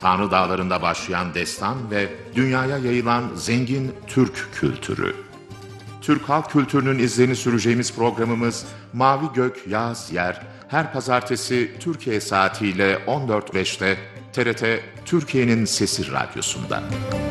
Tanrı Dağları'nda başlayan destan ve dünyaya yayılan zengin Türk kültürü. Türk halk kültürünün izlerini süreceğimiz programımız Mavi Gök Yağız Yer her pazartesi Türkiye saatiyle 14.05'te TRT Türkiye'nin Sesi Radyosu'nda.